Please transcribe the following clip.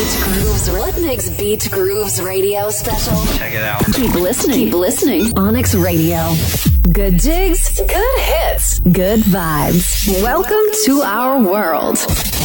Beat Grooves. What makes Beat Grooves Radio special? Check it out. Keep listening. Keep listening. Onyx Radio. Good jigs, good hits, good vibes. Welcome to our world.